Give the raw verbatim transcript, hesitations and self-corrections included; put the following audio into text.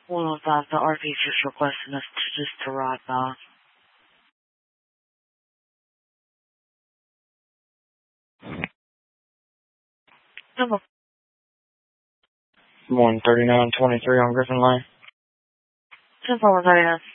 Well, the, the R V's just requesting us to just to ride by. Number one thirty-nine twenty-three on Griffin Lane. ten four one thirty-nine.